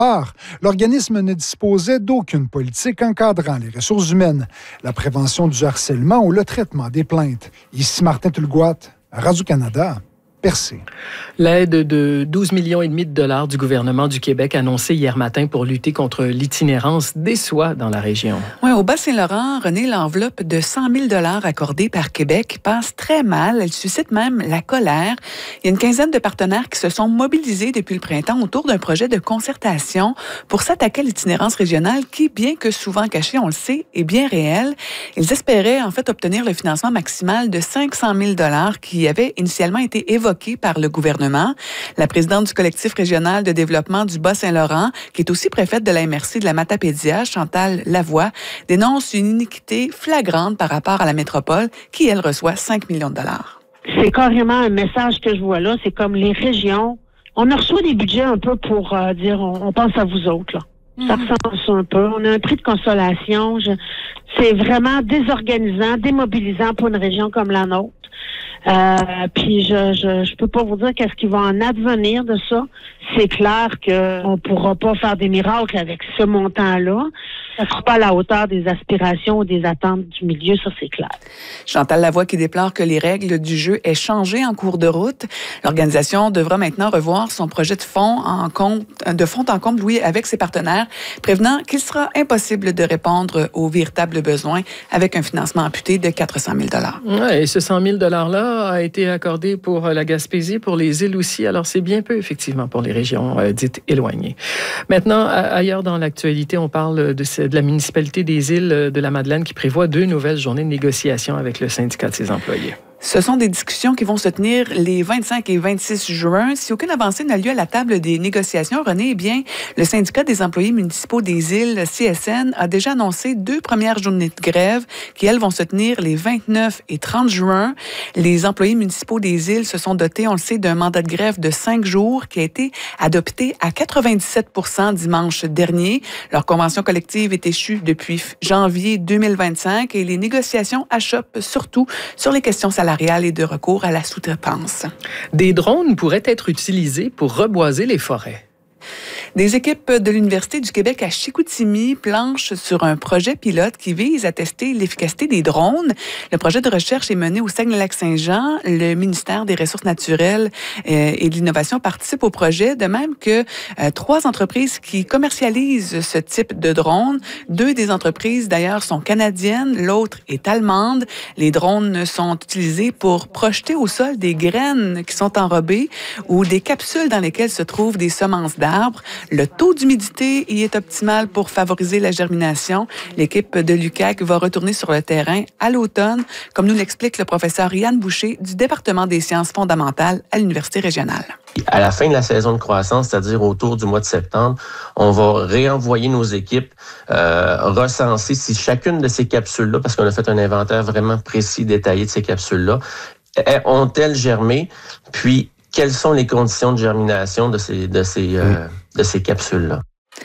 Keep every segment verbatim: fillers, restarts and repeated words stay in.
Or, l'organisme ne disposait d'aucune politique encadrant les ressources humaines, la prévention du harcèlement ou le traitement des plaintes. Ici Martin Tulgoat, Radio-Canada. Percé. L'aide de douze millions et demi de dollars du gouvernement du Québec annoncée hier matin pour lutter contre l'itinérance déçoit dans la région. Oui, au Bas-Saint-Laurent, René, l'enveloppe de cent mille dollars accordée par Québec passe très mal. Elle suscite même la colère. Il y a une quinzaine de partenaires qui se sont mobilisés depuis le printemps autour d'un projet de concertation pour s'attaquer à l'itinérance régionale qui, bien que souvent cachée, on le sait, est bien réelle. Ils espéraient en fait obtenir le financement maximal de cinq cent mille dollars qui avait initialement été évoqué par le gouvernement. La présidente du collectif régional de développement du Bas-Saint-Laurent, qui est aussi préfète de la M R C de la Matapédia, Chantal Lavoie, dénonce une iniquité flagrante par rapport à la métropole qui, elle, reçoit cinq millions de dollars. C'est carrément un message que je vois là. C'est comme les régions. On a reçu des budgets un peu pour euh, dire on, on pense à vous autres, là. Mm-hmm. Ça ressemble à ça un peu. On a un prix de consolation. Je... C'est vraiment désorganisant, démobilisant pour une région comme la nôtre. Euh, puis je, je je peux pas vous dire qu'est-ce qui va en advenir de ça. C'est clair qu'on pourra pas faire des miracles avec ce montant-là. Ça sera pas à la hauteur des aspirations ou des attentes du milieu, ça c'est clair. Chantal Lavoie qui déplore que les règles du jeu aient changé en cours de route. L'organisation devra maintenant revoir son projet de fonds en compte, de fond en comble, oui, avec ses partenaires, prévenant qu'il sera impossible de répondre aux véritables besoins avec un financement amputé de quatre cent mille dollars. Ouais, et ce cent mille dollars-là a été accordé pour la Gaspésie, pour les îles aussi. Alors, c'est bien peu, effectivement, pour les régions euh, dites éloignées. Maintenant, ailleurs dans l'actualité, on parle de, de la municipalité des îles de la Madeleine qui prévoit deux nouvelles journées de négociation avec le syndicat de ses employés. Ce sont des discussions qui vont se tenir les vingt-cinq et vingt-six juin. Si aucune avancée n'a lieu à la table des négociations, René, eh bien, le syndicat des employés municipaux des îles, C S N, a déjà annoncé deux premières journées de grève qui, elles, vont se tenir les vingt-neuf et trente juin. Les employés municipaux des îles se sont dotés, on le sait, d'un mandat de grève de cinq jours qui a été adopté à quatre-vingt-dix-sept pour cent dimanche dernier. Leur convention collective est échue depuis janvier deux mille vingt-cinq et les négociations achoppent surtout sur les questions salariales et de recours à la sous-traitance. Des drones pourraient être utilisés pour reboiser les forêts. Des équipes de l'Université du Québec à Chicoutimi planchent sur un projet pilote qui vise à tester l'efficacité des drones. Le projet de recherche est mené au Saguenay-Lac-Saint-Jean. Le ministère des Ressources naturelles et de l'Innovation participe au projet, de même que euh, trois entreprises qui commercialisent ce type de drones. Deux des entreprises, d'ailleurs, sont canadiennes, l'autre est allemande. Les drones sont utilisés pour projeter au sol des graines qui sont enrobées ou des capsules dans lesquelles se trouvent des semences d'arbres. Le taux d'humidité y est optimal pour favoriser la germination. L'équipe de l'U Q A C va retourner sur le terrain à l'automne, comme nous l'explique le professeur Yann Boucher du département des sciences fondamentales à l'Université régionale. À la fin de la saison de croissance, c'est-à-dire autour du mois de septembre, on va réenvoyer nos équipes, euh, recenser si chacune de ces capsules-là, parce qu'on a fait un inventaire vraiment précis, détaillé de ces capsules-là, ont-elles germé, puis quelles sont les conditions de germination de ces, de ces, euh, de ces capsules-là.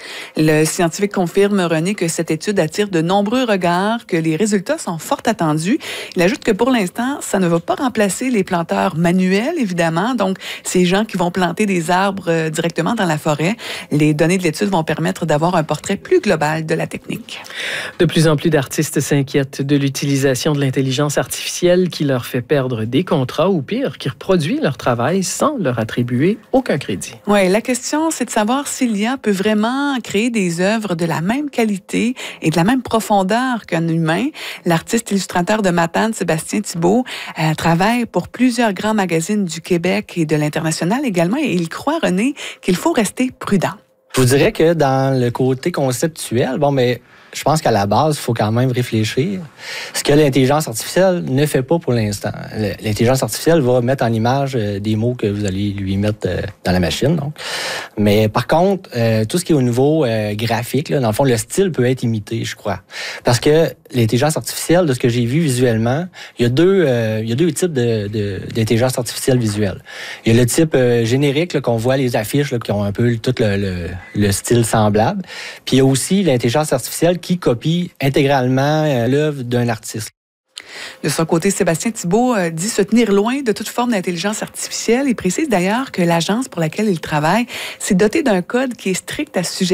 Le scientifique confirme, René, que cette étude attire de nombreux regards, que les résultats sont fort attendus. Il ajoute que pour l'instant, ça ne va pas remplacer les planteurs manuels, évidemment. Donc, ces gens qui vont planter des arbres directement dans la forêt. Les données de l'étude vont permettre d'avoir un portrait plus global de la technique. De plus en plus d'artistes s'inquiètent de l'utilisation de l'intelligence artificielle qui leur fait perdre des contrats ou pire, qui reproduit leur travail sans leur attribuer aucun crédit. Oui, la question, c'est de savoir si l'I A peut vraiment créer des œuvres de la même qualité et de la même profondeur qu'un humain. L'artiste illustrateur de Matane, Sébastien Thibault, euh, travaille pour plusieurs grands magazines du Québec et de l'international également, et il croit, René, qu'il faut rester prudent. Je vous dirais que dans le côté conceptuel, bon, mais je pense qu'à la base, il faut quand même réfléchir. Ce que l'intelligence artificielle ne fait pas pour l'instant. L'intelligence artificielle va mettre en image des mots que vous allez lui mettre dans la machine. Donc. Mais par contre, euh, tout ce qui est au niveau euh, graphique, là, dans le fond, le style peut être imité, je crois. Parce que l'intelligence artificielle, de ce que j'ai vu visuellement, il y a deux, euh, il y a deux types de, de, d'intelligence artificielle visuelle. Il y a le type euh, générique là, qu'on voit les affiches là, qui ont un peu tout le, le, le style semblable. Puis il y a aussi l'intelligence artificielle qui copie intégralement euh, l'œuvre d'un artiste. De son côté, Sébastien Thibault euh, dit se tenir loin de toute forme d'intelligence artificielle. Il précise d'ailleurs que l'agence pour laquelle il travaille s'est dotée d'un code qui est strict à ce sujet.